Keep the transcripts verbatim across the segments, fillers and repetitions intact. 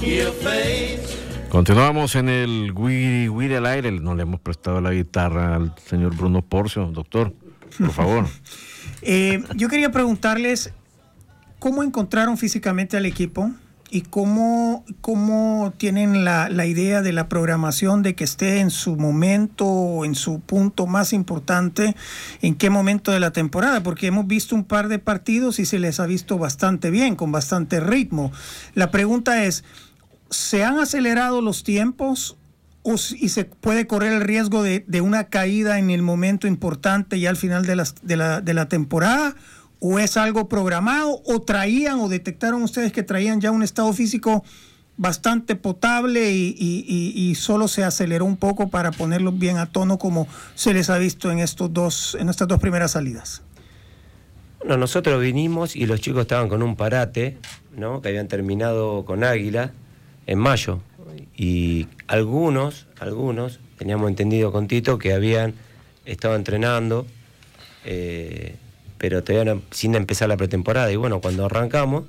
Continuamos en el Wiri Wiri al aire. No le hemos prestado la guitarra al señor Bruno Porcio. Doctor, por favor. eh, yo quería preguntarles cómo encontraron físicamente al equipo y cómo, cómo tienen la, la idea de la programación de que esté en su momento, en su punto más importante, en qué momento de la temporada, porque hemos visto un par de partidos y se les ha visto bastante bien, con bastante ritmo. La pregunta es, ¿se han acelerado los tiempos o, y se puede correr el riesgo de, de una caída en el momento importante ya al final de la, de la, de la temporada? ¿O es algo programado? ¿O traían o detectaron ustedes que traían ya un estado físico bastante potable y, y, y, y solo se aceleró un poco para ponerlos bien a tono como se les ha visto en, estos dos, en estas dos primeras salidas? Bueno, nosotros vinimos y los chicos estaban con un parate, ¿no? Que habían terminado con Águila en mayo. Y algunos, algunos, teníamos entendido con Tito que habían estado entrenando, eh, pero todavía no, sin empezar la pretemporada. Y bueno, cuando arrancamos,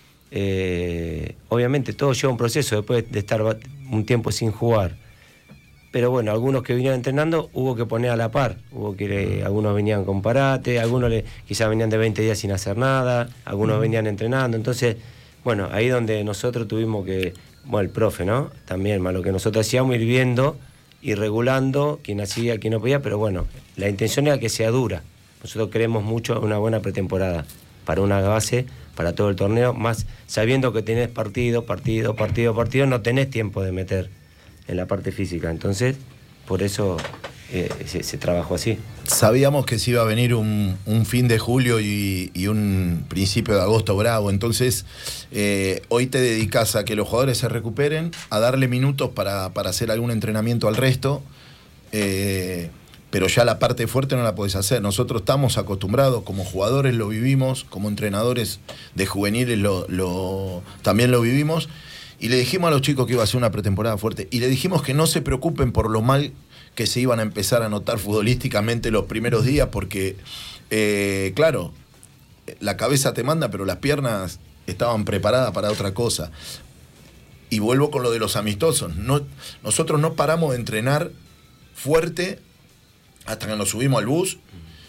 eh, obviamente todo lleva un proceso después de estar un tiempo sin jugar. Pero bueno, algunos que vinieron entrenando hubo que poner a la par. Hubo que algunos venían con parate, algunos le, quizás venían de veinte días sin hacer nada, algunos uh-huh. venían entrenando. Entonces, bueno, ahí donde nosotros tuvimos que, bueno, el profe, ¿no? También, más lo que nosotros hacíamos, ir viendo y regulando quién hacía, quién no podía, pero bueno, la intención era que sea dura. Nosotros creemos mucho en una buena pretemporada para una base, para todo el torneo, más sabiendo que tenés partido, partido, partido, partido, no tenés tiempo de meter en la parte física. Entonces, por eso eh, se, se trabajó así. Sabíamos que se iba a venir un, un fin de julio y, y un principio de agosto bravo, entonces eh, hoy te dedicas a que los jugadores se recuperen, a darle minutos para, para hacer algún entrenamiento al resto, eh, pero ya la parte fuerte no la podés hacer. Nosotros estamos acostumbrados, como jugadores lo vivimos, como entrenadores de juveniles lo, lo, también lo vivimos, y le dijimos a los chicos que iba a ser una pretemporada fuerte, y le dijimos que no se preocupen por lo mal que se iban a empezar a notar futbolísticamente los primeros días, porque, eh, claro, la cabeza te manda, pero las piernas estaban preparadas para otra cosa. Y vuelvo con lo de los amistosos. No, nosotros no paramos de entrenar fuerte hasta que nos subimos al bus,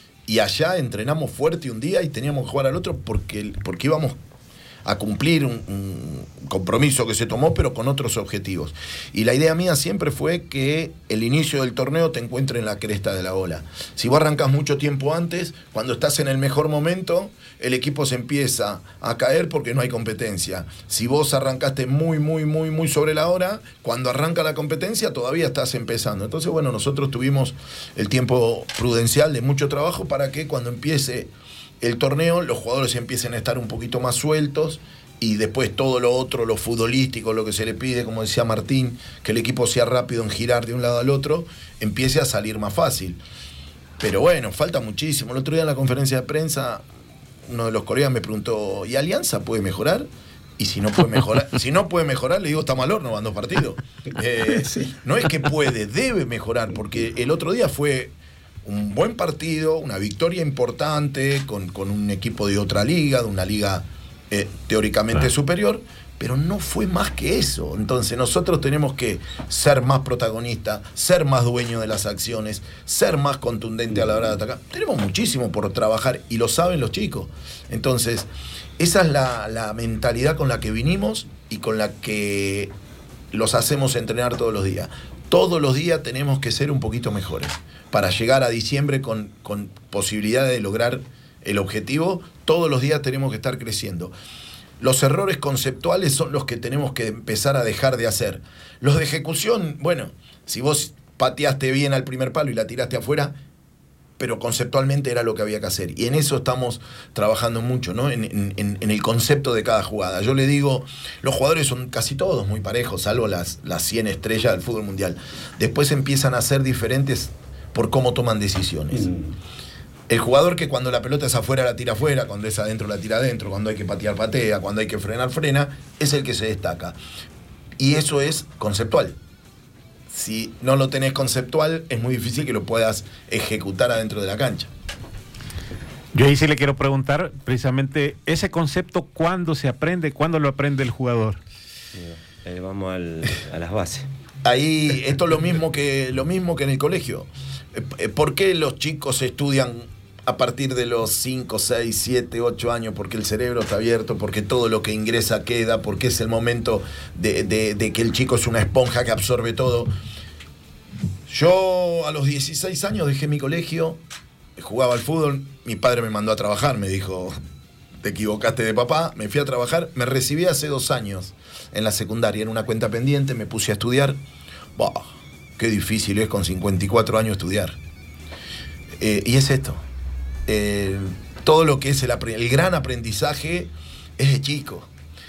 y allá entrenamos fuerte un día y teníamos que jugar al otro porque, porque íbamos a cumplir un, un compromiso que se tomó, pero con otros objetivos. Y la idea mía siempre fue que el inicio del torneo te encuentre en la cresta de la ola. Si vos arrancás mucho tiempo antes, cuando estás en el mejor momento, el equipo se empieza a caer porque no hay competencia. Si vos arrancaste muy, muy, muy, muy sobre la hora, cuando arranca la competencia todavía estás empezando. Entonces, bueno, nosotros tuvimos el tiempo prudencial de mucho trabajo para que cuando empiece el torneo los jugadores empiecen a estar un poquito más sueltos, y después todo lo otro, lo futbolístico, lo que se le pide, como decía Martín, que el equipo sea rápido en girar de un lado al otro, empiece a salir más fácil. Pero bueno, falta muchísimo. El otro día en la conferencia de prensa uno de los colegas me preguntó, ¿y Alianza puede mejorar? Y si no puede mejorar, si no puede mejorar, le digo, está mal horno, van dos partidos. Eh, sí. No es que puede, debe mejorar, porque el otro día fue un buen partido, una victoria importante, con, con un equipo de otra liga, de una liga eh, teóricamente ah. superior, pero no fue más que eso. Entonces nosotros tenemos que ser más protagonistas, ser más dueños de las acciones, ser más contundente a la hora de atacar. Tenemos muchísimo por trabajar y lo saben los chicos. Entonces, esa es la, la mentalidad con la que vinimos y con la que los hacemos entrenar todos los días. Todos los días tenemos que ser un poquito mejores para llegar a diciembre con, con posibilidad de lograr el objetivo. Todos los días tenemos que estar creciendo. Los errores conceptuales son los que tenemos que empezar a dejar de hacer. Los de ejecución, bueno, si vos pateaste bien al primer palo y la tiraste afuera, pero conceptualmente era lo que había que hacer. Y en eso estamos trabajando mucho, ¿no? En, en, en el concepto de cada jugada. Yo le digo, los jugadores son casi todos muy parejos, salvo las, las cien estrellas del fútbol mundial. Después empiezan a ser diferentes por cómo toman decisiones. Mm. El jugador que cuando la pelota es afuera la tira afuera, cuando es adentro la tira adentro, cuando hay que patear patea, cuando hay que frenar frena, es el que se destaca. Y eso es conceptual. Si no lo tenés conceptual, es muy difícil que lo puedas ejecutar adentro de la cancha. Yo ahí sí le quiero preguntar precisamente ese concepto, ¿cuándo se aprende? ¿Cuándo lo aprende el jugador? Eh, vamos al, a las bases. Ahí, esto es lo mismo que, lo mismo que en el colegio. ¿Por qué los chicos estudian a partir de los cinco, seis, siete, ocho años? Porque el cerebro está abierto, porque todo lo que ingresa queda, porque es el momento de, de, de que el chico es una esponja que absorbe todo. Yo a los dieciséis años dejé mi colegio, jugaba al fútbol, mi padre me mandó a trabajar, me dijo, te equivocaste de papá, me fui a trabajar, me recibí hace dos años en la secundaria, en una cuenta pendiente, me puse a estudiar. Bah, qué difícil es con cincuenta y cuatro años estudiar. Eh, y es esto, eh, todo lo que es el, el gran aprendizaje es de chico,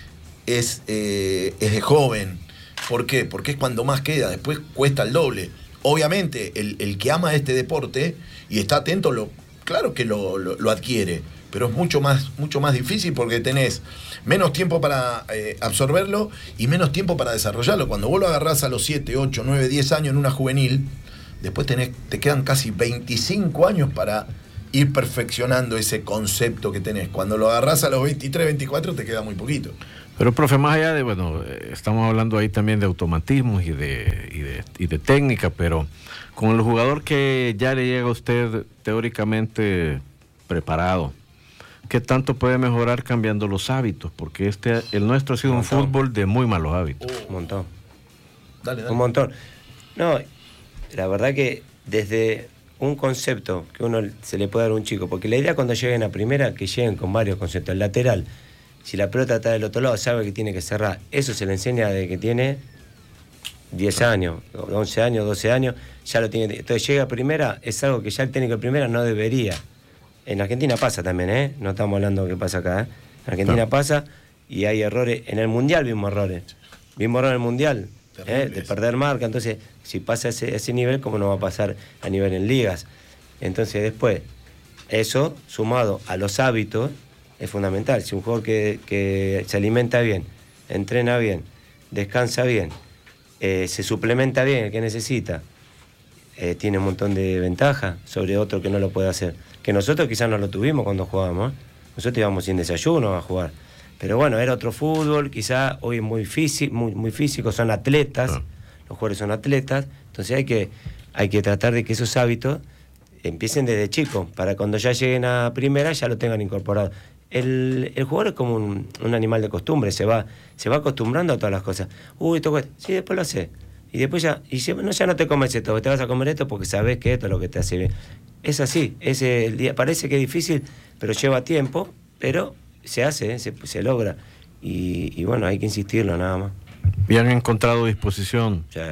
es, eh, es de joven. ¿Por qué? Porque es cuando más queda, después cuesta el doble. Obviamente, el, el que ama este deporte y está atento, lo, claro que lo, lo, lo adquiere, pero es mucho más, mucho más difícil porque tenés menos tiempo para eh, absorberlo y menos tiempo para desarrollarlo. Cuando vos lo agarrás a los siete, ocho, nueve, diez años en una juvenil, después tenés, te quedan casi veinticinco años para ir perfeccionando ese concepto que tenés. Cuando lo agarrás a los veintitrés, veinticuatro, te queda muy poquito. Pero, profe, más allá de, bueno, estamos hablando ahí también de automatismos y de, y de, y de técnica, pero con el jugador que ya le llega a usted teóricamente preparado, ¿qué tanto puede mejorar cambiando los hábitos? Porque este, el nuestro ha sido un, un fútbol de muy malos hábitos. Un montón. Dale, dale. Un montón. No, la verdad que desde un concepto que uno se le puede dar a un chico, porque la idea cuando lleguen a primera, que lleguen con varios conceptos. El lateral, si la pelota está del otro lado, sabe que tiene que cerrar. Eso se le enseña desde que tiene diez años, once años, doce años, ya lo tiene. Entonces llega a primera, es algo que ya el técnico de primera no debería. En Argentina pasa también, ¿eh? No estamos hablando de que pasa acá, ¿eh? En Argentina no. pasa y hay errores. En el Mundial vimos errores. Vimos errores en el Mundial, ¿eh? De perder marca. Entonces, si pasa ese, ese nivel, ¿cómo no va a pasar a nivel en ligas? Entonces, después, eso sumado a los hábitos es fundamental. Si un jugador que, que se alimenta bien, entrena bien, descansa bien, eh, se suplementa bien, el que necesita, eh, tiene un montón de ventajas sobre otro que no lo puede hacer. Que nosotros quizás no lo tuvimos cuando jugábamos, ¿eh? Nosotros íbamos sin desayuno a jugar. Pero bueno, era otro fútbol, quizás hoy es muy físico, muy, muy físico, son atletas, ah. Los jugadores son atletas, entonces hay que, hay que tratar de que esos hábitos empiecen desde chicos, para cuando ya lleguen a primera ya lo tengan incorporado. El, el jugador es como un, un animal de costumbre, se va, se va acostumbrando a todas las cosas. Uy, esto cuesta. Sí, después lo hace. Y después ya, y si, no, ya no te comes esto, te vas a comer esto porque sabes que esto es lo que te hace bien. Es así, es el día, parece que es difícil, pero lleva tiempo, pero se hace, ¿eh? se, se logra. Y, y bueno, hay que insistirlo nada más. ¿Y han encontrado disposición sí.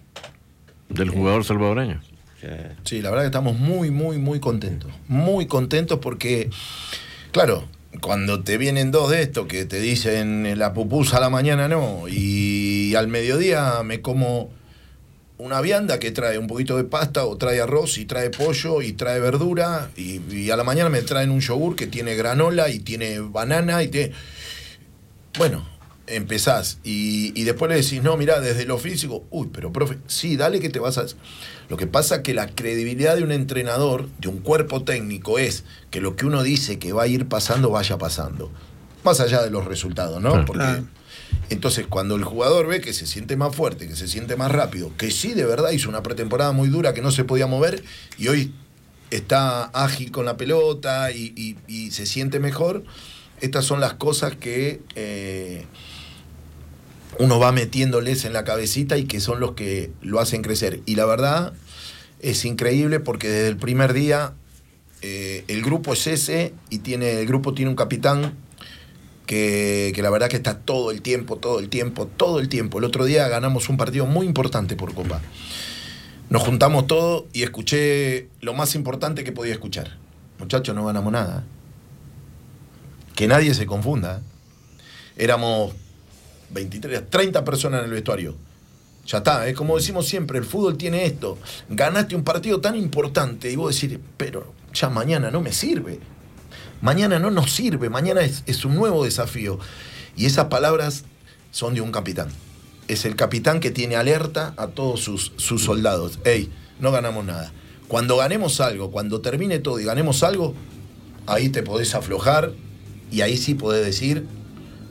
del jugador salvadoreño? Sí. Sí, la verdad que estamos muy, muy, muy contentos. Muy contentos porque, claro, cuando te vienen dos de estos que te dicen la pupusa a la mañana no, y al mediodía me como una vianda que trae un poquito de pasta o trae arroz y trae pollo y trae verdura, y, y a la mañana me traen un yogur que tiene granola y tiene banana y tiene... Bueno, empezás y, y después le decís, no, mirá, desde lo físico, uy, pero profe, sí, dale que te vas a... Lo que pasa es que la credibilidad de un entrenador, de un cuerpo técnico, es que lo que uno dice que va a ir pasando, vaya pasando. Más allá de los resultados, ¿no? Claro. Porque Claro. entonces cuando el jugador ve que se siente más fuerte, que se siente más rápido, que sí, de verdad hizo una pretemporada muy dura, que no se podía mover, y hoy está ágil con la pelota y, y, y se siente mejor, estas son las cosas que... Eh, uno va metiéndoles en la cabecita y que son los que lo hacen crecer. Y la verdad es increíble porque desde el primer día eh, el grupo es ese y tiene, el grupo tiene un capitán que, que la verdad que está todo el tiempo, todo el tiempo, todo el tiempo. El otro día ganamos un partido muy importante por Copa. Nos juntamos todos y escuché lo más importante que podía escuchar. Muchachos, no ganamos nada. Que nadie se confunda. Éramos veintitrés, treinta personas en el vestuario. Ya está, es como decimos siempre, el fútbol tiene esto. Ganaste un partido tan importante y vos decís, pero ya mañana no me sirve. Mañana no nos sirve, mañana es, es un nuevo desafío. Y esas palabras son de un capitán. Es el capitán que tiene alerta a todos sus, sus soldados. Ey, no ganamos nada. Cuando ganemos algo, cuando termine todo y ganemos algo, ahí te podés aflojar y ahí sí podés decir...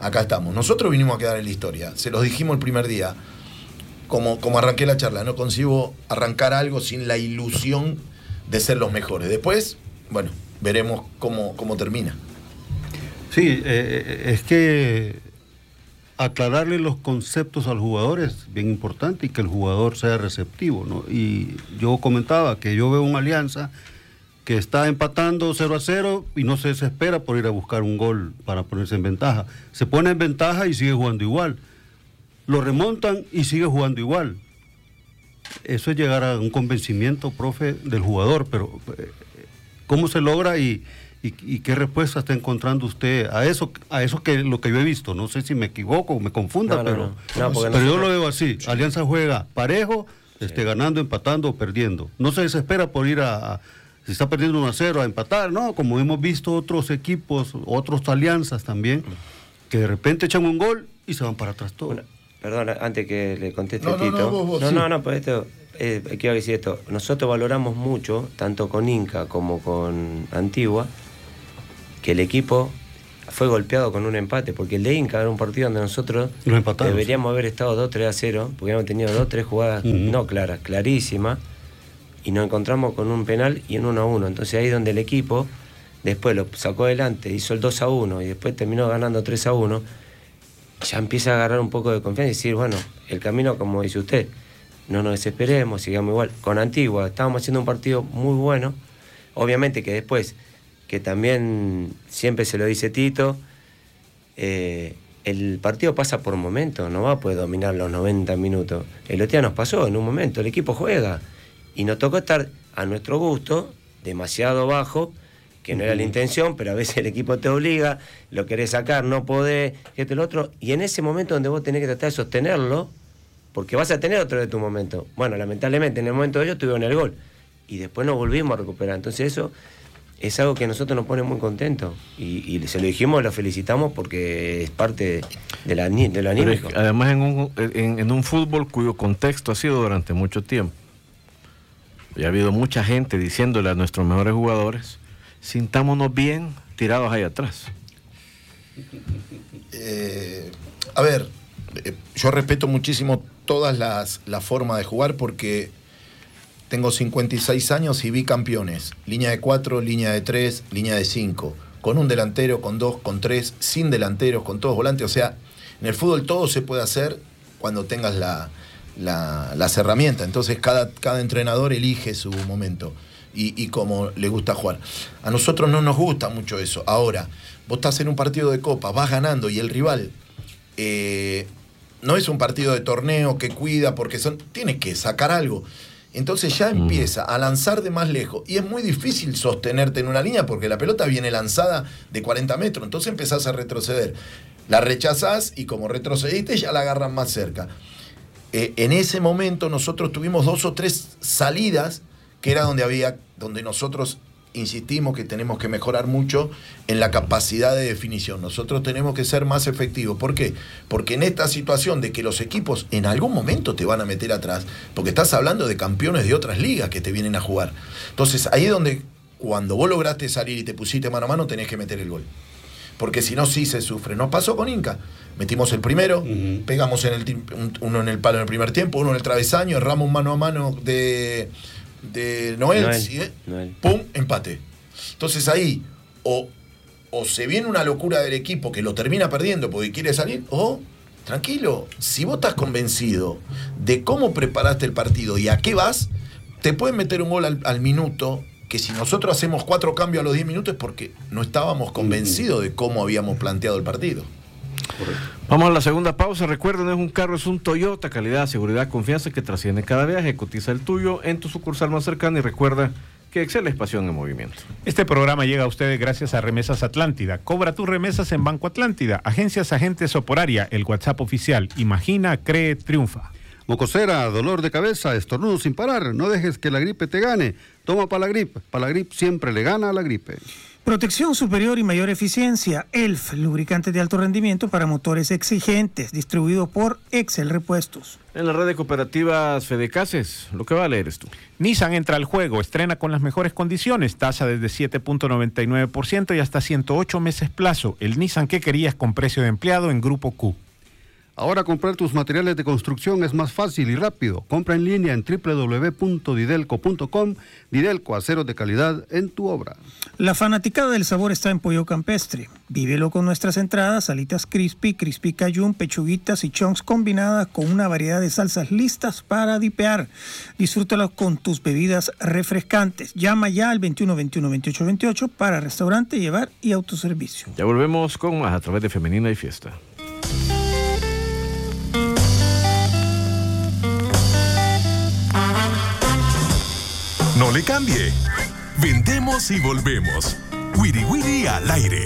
acá estamos. Nosotros vinimos a quedar en la historia, se los dijimos el primer día, como, como arranqué la charla, no consigo arrancar algo sin la ilusión de ser los mejores. Después, bueno, veremos cómo, cómo termina. Sí, eh, es que aclararle los conceptos al jugador es bien importante y que el jugador sea receptivo, ¿no? Y yo comentaba que yo veo una Alianza que está empatando cero a cero y no se desespera por ir a buscar un gol para ponerse en ventaja. Se pone en ventaja y sigue jugando igual. Lo remontan y sigue jugando igual. Eso es llegar a un convencimiento, profe, del jugador, pero ¿cómo se logra y, y, y qué respuesta está encontrando usted a eso, a eso que lo que yo he visto? No sé si me equivoco o me confunda, no, no, pero, no. No, pero nosotros... yo lo veo así. Alianza juega parejo, sí. esté ganando, empatando o perdiendo. No se desespera por ir a, a si está perdiendo uno a cero a empatar, no, como hemos visto otros equipos, otros alianzas también, que de repente echan un gol y se van para atrás todo. Bueno, perdón, antes que le conteste no, Tito. No, no, vos, vos, no, sí. no, no, pues esto, eh, quiero decir esto. Nosotros valoramos mucho, tanto con Inca como con Antigua, que el equipo fue golpeado con un empate, porque el de Inca era un partido donde nosotros deberíamos sí. haber estado dos tres a cero, porque habíamos tenido dos tres jugadas uh-huh. no claras, clarísimas, y nos encontramos con un penal y un uno a uno. Entonces ahí es donde el equipo después lo sacó adelante, hizo el dos a uno y después terminó ganando tres a uno, ya empieza a agarrar un poco de confianza y decir, bueno, el camino, como dice usted, no nos desesperemos, sigamos igual. Con Antigua estábamos haciendo un partido muy bueno, obviamente que después, que también siempre se lo dice Tito, eh, el partido pasa por momentos, no va a poder dominar los noventa minutos. El otro día nos pasó en un momento, el equipo juega y nos tocó estar a nuestro gusto, demasiado bajo, que no era la intención, pero a veces el equipo te obliga, lo querés sacar, no podés, esto y lo otro, y en ese momento donde vos tenés que tratar de sostenerlo, porque vas a tener otro de tu momento. Bueno, lamentablemente en el momento de ellos tuvieron el gol, y después nos volvimos a recuperar. Entonces eso es algo que a nosotros nos pone muy contentos, y, y se lo dijimos, lo felicitamos porque es parte de la, de lo anímico. Es, además en un, en, en un fútbol cuyo contexto ha sido durante mucho tiempo, y ha habido mucha gente diciéndole a nuestros mejores jugadores, sintámonos bien tirados ahí atrás. Eh, a ver, eh, yo respeto muchísimo todas las, las formas de jugar porque tengo cincuenta y seis años y vi campeones. Línea de cuatro, línea de tres, línea de cinco. Con un delantero, con dos, con tres, sin delanteros, con todos volantes. O sea, en el fútbol todo se puede hacer cuando tengas la, la, las herramientas. Entonces cada, cada entrenador elige su momento. Y, y como le gusta jugar. A nosotros no nos gusta mucho eso. Ahora, vos estás en un partido de copa, vas ganando y el rival eh, no es un partido de torneo que cuida porque son, tienes que sacar algo. Entonces ya empieza a lanzar de más lejos y es muy difícil sostenerte en una línea porque la pelota viene lanzada de cuarenta metros, entonces empezás a retroceder. La rechazás y como retrocediste ya la agarran más cerca. Eh, en ese momento nosotros tuvimos dos o tres salidas que era donde había, donde nosotros insistimos que tenemos que mejorar mucho en la capacidad de definición. Nosotros tenemos que ser más efectivos. ¿Por qué? Porque en esta situación de que los equipos en algún momento te van a meter atrás, porque estás hablando de campeones de otras ligas que te vienen a jugar. Entonces, ahí es donde, cuando vos lograste salir y te pusiste mano a mano, tenés que meter el gol. Porque si no, sí se sufre. Nos pasó con Inca. Metimos el primero, uh-huh. pegamos en el, uno en el palo en el primer tiempo, uno en el travesaño, erramos mano a mano de... de Noel, Noel, ¿sí, eh? Noel. Pum, empate. Entonces ahí o, o se viene una locura del equipo que lo termina perdiendo porque quiere salir, o tranquilo, si vos estás convencido de cómo preparaste el partido y a qué vas, te pueden meter un gol al, al minuto, que si nosotros hacemos cuatro cambios a los diez minutos es porque no estábamos convencidos de cómo habíamos planteado el partido. Correcto. Vamos a la segunda pausa. Recuerden, no es un carro, es un Toyota. Calidad, seguridad, confianza que trasciende cada viaje. Cotiza el tuyo en tu sucursal más cercana y recuerda que Excel es pasión en movimiento. Este programa llega a ustedes gracias a Remesas Atlántida. Cobra tus remesas en Banco Atlántida. Agencias Agentes Soporaria, el WhatsApp oficial. Imagina, cree, triunfa. Mocosera, dolor de cabeza, estornudo sin parar. No dejes que la gripe te gane. Toma Palagrip. Palagrip siempre le gana a la gripe. Protección superior y mayor eficiencia. E L F, lubricante de alto rendimiento para motores exigentes, distribuido por Excel Repuestos. En la red de cooperativas Fedecases, lo que va a leer esto. Nissan entra al juego, estrena con las mejores condiciones, tasa desde siete punto noventa y nueve por ciento y hasta ciento ocho meses plazo. El Nissan que querías con precio de empleado en Grupo Q. Ahora comprar tus materiales de construcción es más fácil y rápido. Compra en línea en doble u doble u doble u punto didelco punto com. Didelco, aceros de calidad en tu obra. La fanaticada del sabor está en Pollo Campestre. Vívelo con nuestras entradas, alitas crispy, crispy cayún, pechuguitas y chunks combinadas con una variedad de salsas listas para dipear. Disfrútalo con tus bebidas refrescantes. Llama ya al veintiuno veintiuno veintiocho veintiocho para restaurante, llevar y autoservicio. Ya volvemos con más a través de Femenina y Fiesta. No le cambie. Vendemos y volvemos. Wiri Wiri al aire.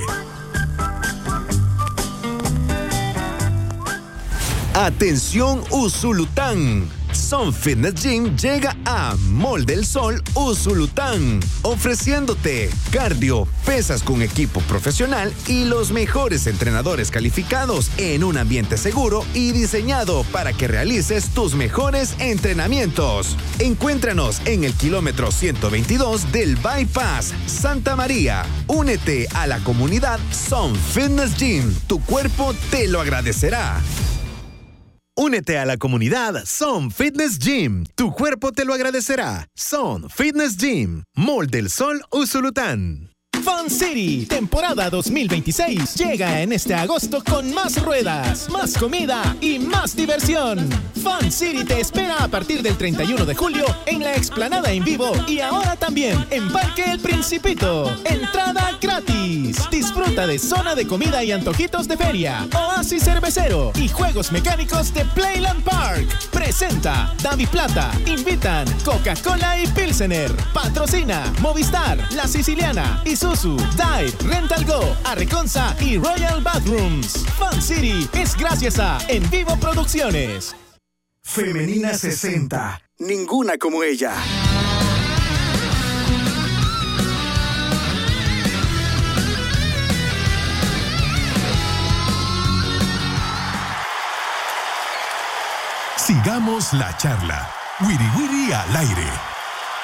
Atención Usulután. Sun Fitness Gym llega a Mall del Sol Usulután, ofreciéndote cardio, pesas con equipo profesional y los mejores entrenadores calificados en un ambiente seguro y diseñado para que realices tus mejores entrenamientos. Encuéntranos en el kilómetro ciento veintidós del Bypass Santa María. Únete a la comunidad Sun Fitness Gym. Tu cuerpo te lo agradecerá. Únete a la comunidad Sun Fitness Gym. Tu cuerpo te lo agradecerá. Sun Fitness Gym, Mall del Sol Usulután. Fun City, temporada dos mil veintiséis, llega en este agosto con más ruedas, más comida y más diversión. Fun City te espera a partir del treinta y uno de julio en la explanada en vivo y ahora también en Parque El Principito. Entrada gratis. Disfruta de zona de comida y antojitos de feria, oasis cervecero y juegos mecánicos de Playland Park. Presenta Davi Plata. Invitan Coca-Cola y Pilsener. Patrocina Movistar, La Siciliana, Isuzu, Dyer, Rental Go, Arreconza y Royal Bathrooms. Fun City es gracias a En Vivo Producciones. Femenina sesenta. Ninguna como ella. Sigamos la charla. Wiri Wiri al aire.